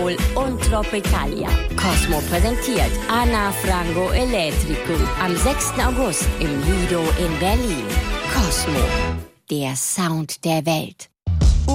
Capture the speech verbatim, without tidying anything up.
und Tropicalia. Cosmo präsentiert Anna Frango Electrico am sechsten August im Lido in Berlin. Cosmo, der Sound der Welt.